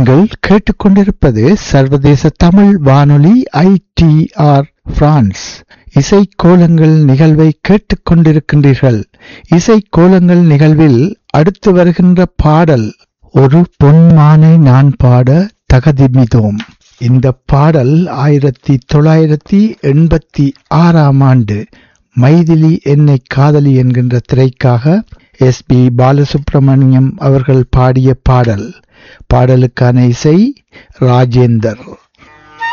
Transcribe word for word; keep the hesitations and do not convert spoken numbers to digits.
நீங்கள் கேட்டுக்கொண்டிருப்பது சர்வதேச தமிழ் வானொலி ஐ டி ஆர் பிரான்ஸ். இசை கோலங்கள் நிகழ்வை கேட்டுக்கொண்டிருக்கின்றீர்கள். இசை கோலங்கள் நிகழ்வில் அடுத்து வருகின்ற பாடல் ஒரு பொன்மானை நான் பாட தகதிமிதோம். இந்த பாடல் ஆயிரத்தி தொள்ளாயிரத்தி எண்பத்தி ஆறாம் ஆண்டு மைதிலி என்னை காதலி என்கின்ற திரைக்காக எஸ் பி பாலசுப்ரமணியம் அவர்கள் பாடிய பாடல். பாடலுக்கான இசை ராஜேந்தர்.